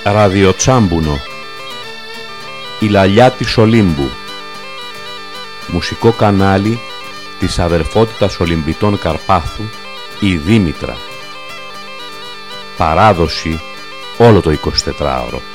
Ραδιοτσάμπουνο. Η Λαλιά της Ολύμπου. Μουσικό κανάλι της Αδερφότητας Ολυμπιτών Καρπάθου, η Δήμητρα. Παράδοση όλο το 24ωρο.